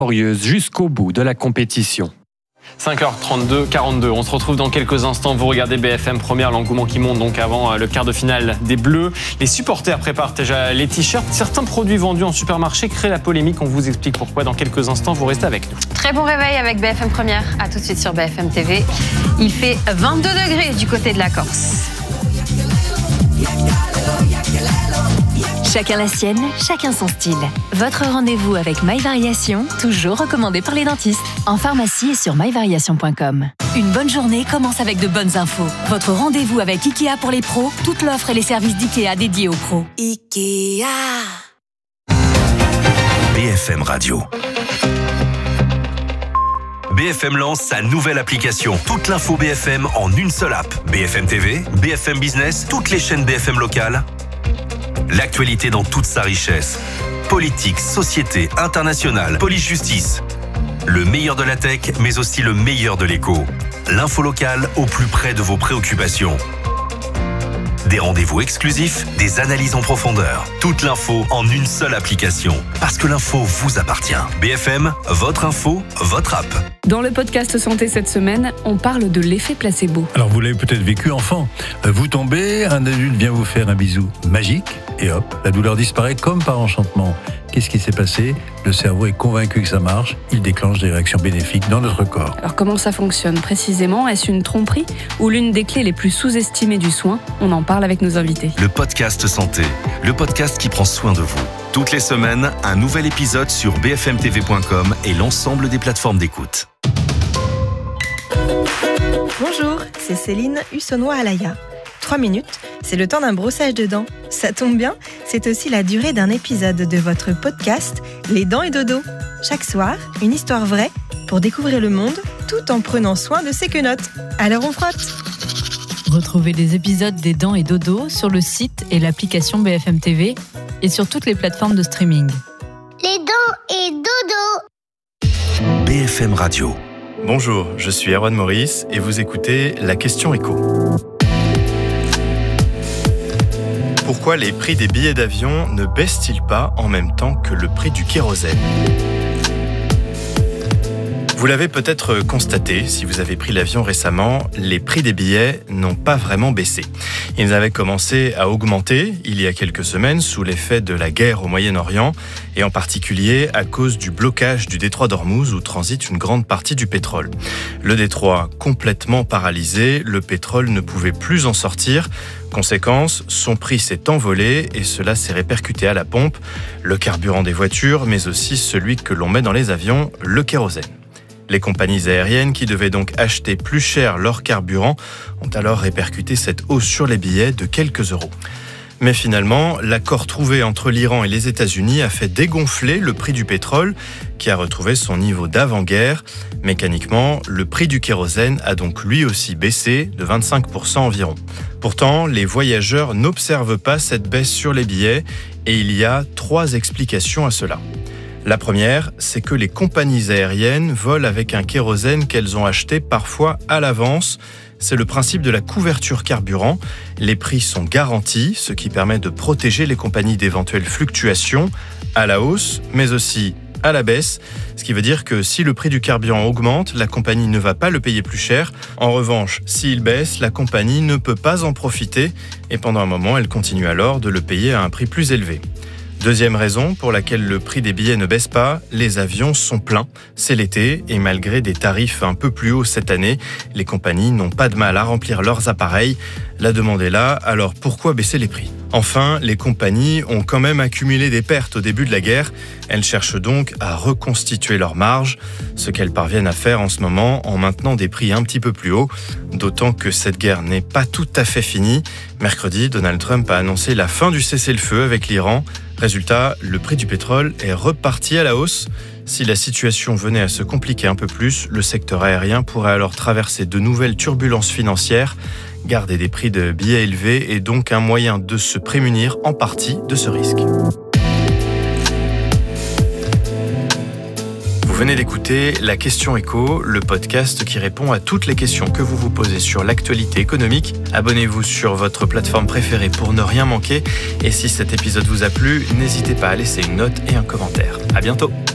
jusqu'au bout de la compétition. 5h32, 42. On se retrouve dans quelques instants. Vous regardez BFM Première, l'engouement qui monte donc avant le quart de finale des Bleus. Les supporters préparent déjà les t-shirts. Certains produits vendus en supermarché créent la polémique. On vous explique pourquoi dans quelques instants. Vous restez avec nous. Très bon réveil avec BFM Première. À tout de suite sur BFM TV. Il fait 22 degrés du côté de la Corse. Chacun la sienne, chacun son style. Votre rendez-vous avec MyVariation, toujours recommandé par les dentistes. En pharmacie et sur myvariation.com. Une bonne journée commence avec de bonnes infos. Votre rendez-vous avec Ikea pour les pros, toute l'offre et les services d'Ikea dédiés aux pros. Ikea. BFM Radio. BFM lance sa nouvelle application. Toute l'info BFM en une seule app. BFM TV, BFM Business, toutes les chaînes BFM locales. L'actualité dans toute sa richesse. Politique, société, internationale, police-justice. Le meilleur de la tech, mais aussi le meilleur de l'écho. L'info locale au plus près de vos préoccupations. Des rendez-vous exclusifs, des analyses en profondeur. Toute l'info en une seule application. Parce que l'info vous appartient. BFM, votre info, votre app. Dans le podcast Santé cette semaine, on parle de l'effet placebo. Alors vous l'avez peut-être vécu enfant. Vous tombez, un adulte vient vous faire un bisou magique et hop, la douleur disparaît comme par enchantement. Qu'est-ce qui s'est passé ? Le cerveau est convaincu que ça marche, il déclenche des réactions bénéfiques dans notre corps. Alors comment ça fonctionne précisément ? Est-ce une tromperie ou l'une des clés les plus sous-estimées du soin ? On en parle avec nos invités. Le podcast Santé, le podcast qui prend soin de vous. Toutes les semaines, un nouvel épisode sur bfmtv.com et l'ensemble des plateformes d'écoute. Bonjour, c'est Céline Hussonnois-Alaya. 3 minutes, c'est le temps d'un brossage de dents. Ça tombe bien, c'est aussi la durée d'un épisode de votre podcast Les Dents et Dodo. Chaque soir, une histoire vraie pour découvrir le monde tout en prenant soin de ses quenottes. Alors on frotte. Retrouvez les épisodes des Dents et Dodo sur le site et l'application BFM TV et sur toutes les plateformes de streaming. Les Dents et Dodo. BFM Radio. Bonjour, je suis Erwan Maurice et vous écoutez La Question Éco. Pourquoi les prix des billets d'avion ne baissent-ils pas en même temps que le prix du kérosène ? Vous l'avez peut-être constaté, si vous avez pris l'avion récemment, les prix des billets n'ont pas vraiment baissé. Ils avaient commencé à augmenter il y a quelques semaines sous l'effet de la guerre au Moyen-Orient et en particulier à cause du blocage du détroit d'Ormuz où transite une grande partie du pétrole. Le détroit complètement paralysé, le pétrole ne pouvait plus en sortir. Conséquence, son prix s'est envolé et cela s'est répercuté à la pompe, le carburant des voitures, mais aussi celui que l'on met dans les avions, le kérosène. Les compagnies aériennes qui devaient donc acheter plus cher leur carburant ont alors répercuté cette hausse sur les billets de quelques euros. Mais finalement, l'accord trouvé entre l'Iran et les États-Unis a fait dégonfler le prix du pétrole, qui a retrouvé son niveau d'avant-guerre. Mécaniquement, le prix du kérosène a donc lui aussi baissé de 25% environ. Pourtant, les voyageurs n'observent pas cette baisse sur les billets et il y a 3 explications à cela. La première, c'est que les compagnies aériennes volent avec un kérosène qu'elles ont acheté parfois à l'avance. C'est le principe de la couverture carburant. Les prix sont garantis, ce qui permet de protéger les compagnies d'éventuelles fluctuations à la hausse, mais aussi à la baisse. Ce qui veut dire que si le prix du carburant augmente, la compagnie ne va pas le payer plus cher. En revanche, s'il baisse, la compagnie ne peut pas en profiter et pendant un moment, elle continue alors de le payer à un prix plus élevé. Deuxième raison pour laquelle le prix des billets ne baisse pas, les avions sont pleins. C'est l'été et malgré des tarifs un peu plus hauts cette année, les compagnies n'ont pas de mal à remplir leurs appareils. La demande est là, alors pourquoi baisser les prix ? Enfin, les compagnies ont quand même accumulé des pertes au début de la guerre. Elles cherchent donc à reconstituer leurs marges, ce qu'elles parviennent à faire en ce moment en maintenant des prix un petit peu plus hauts, d'autant que cette guerre n'est pas tout à fait finie. Mercredi, Donald Trump a annoncé la fin du cessez-le-feu avec l'Iran. Résultat, le prix du pétrole est reparti à la hausse. Si la situation venait à se compliquer un peu plus, le secteur aérien pourrait alors traverser de nouvelles turbulences financières. Garder des prix de billets élevés est donc un moyen de se prémunir en partie de ce risque. Vous venez d'écouter La Question Éco, le podcast qui répond à toutes les questions que vous vous posez sur l'actualité économique. Abonnez-vous sur votre plateforme préférée pour ne rien manquer. Et si cet épisode vous a plu, n'hésitez pas à laisser une note et un commentaire. À bientôt.